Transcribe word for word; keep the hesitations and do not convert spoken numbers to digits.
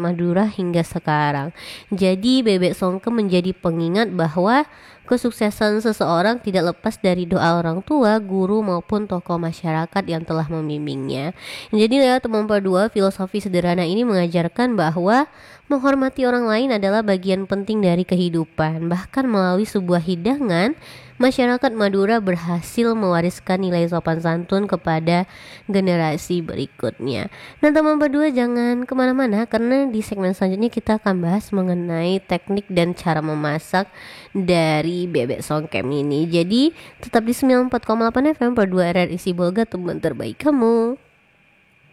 Madura hingga sekarang. Jadi Bebek Songkem menjadi pengingat bahwa kesuksesan seseorang tidak lepas dari doa orang tua, guru maupun tokoh masyarakat yang telah membimbingnya. Jadi lewat Temampa dua, filosofi sederhana ini mengajarkan bahwa menghormati orang lain adalah bagian penting dari kehidupan. Bahkan melalui sebuah hidangan, masyarakat Madura berhasil mewariskan nilai sopan santun kepada generasi berikutnya. Nah, Temampa dua jangan kemana-mana, karena di segmen selanjutnya kita akan bahas mengenai teknik dan cara memasak dari Bebek Songkem ini. Jadi tetap di sembilan puluh empat koma delapan F M per dua R R I Sibolga, teman terbaik kamu.